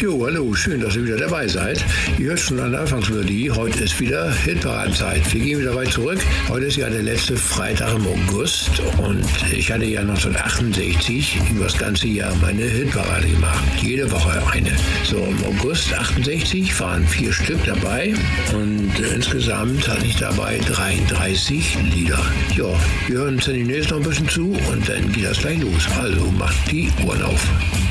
Jo, hallo, schön, dass ihr wieder dabei seid. Ihr hört schon an der Anfangsmelodie, heute ist wieder Hitparadenzeit. Wir gehen wieder weit zurück. Heute ist ja der letzte Freitag im August und ich hatte ja 1968 über das ganze Jahr meine Hitparade gemacht. Jede Woche eine. So, im August 68 waren 4 Stück dabei und insgesamt hatte ich dabei 33 Lieder. Ja, wir hören uns dann demnächst noch ein bisschen zu und dann geht das gleich los. Also macht die Ohren auf.